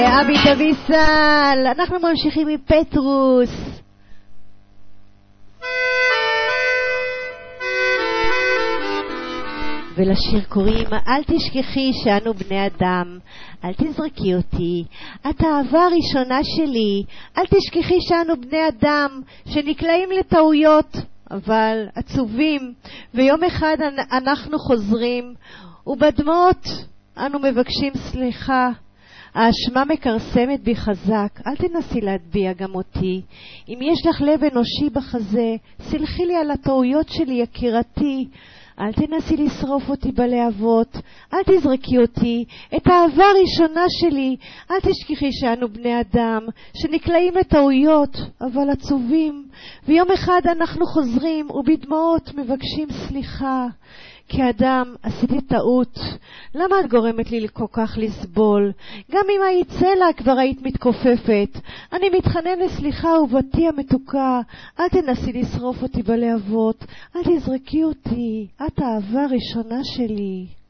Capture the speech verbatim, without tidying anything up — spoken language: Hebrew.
אבי תביסל, אנחנו ממשיכים מפטרוס. ולשיר קוראים אל תשכחי שאנו בני אדם, אל תזרקי אותי, את האהבה הראשונה שלי, אל תשכחי שאנו בני אדם שנקלעים לטעויות אבל עצובים, ויום אחד אנחנו חוזרים ובדמעות אנו מבקשים סליחה. האשמה מקרסמת בי חזק, אל תנסי להטביע גם אותי. אם יש לך לב אנושי בחזה, סלחי לי על הטעויות שלי יקירתי. אל תנסי לשרוף אותי בלהבות, אל תזרקי אותי, את האהבה הראשונה שלי. אל תשכחי שאנו בני אדם שנקלעים לטעויות אבל עצובים, ויום אחד אנחנו חוזרים ובדמעות מבקשים סליחה. כאדם עשיתי טעות, למה את גורמת לי כל כך לסבול? גם אם היית צלע כבר היית מתכופפת. אני מתחנן לסליחה אהובתי המתוקה, אל תנסי לשרוף אותי בלהבות, אל תזרקי אותי, את האהבה הראשונה שלי.